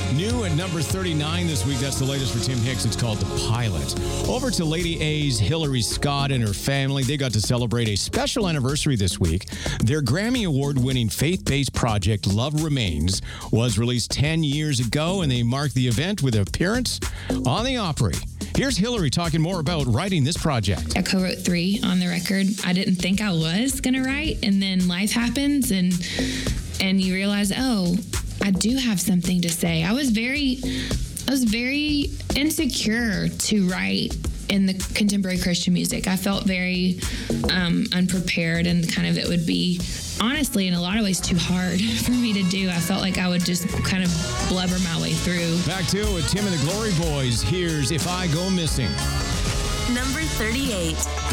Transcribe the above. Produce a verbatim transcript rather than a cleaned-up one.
New at number thirty-nine this week. That's the latest for Tim Hicks. It's called The Pilot. Over to Lady A's Hillary Scott and her family. They got to celebrate a special anniversary this week. Their Grammy Award-winning faith-based project, Love Remains, was released ten years ago, and they marked the event with an appearance on the Opry. Here's Hillary talking more about writing this project. I co-wrote three on the record. I didn't think I was going to write, and then life happens, and and you realize, oh, I do have something to say. I was very, I was very insecure to write in the contemporary Christian music. I felt very um, unprepared, and kind of it would be, honestly, in a lot of ways, too hard for me to do. I felt like I would just kind of blubber my way through. Back to it, Tim and the Glory Boys. Here's If I Go Missing. Number thirty-eight.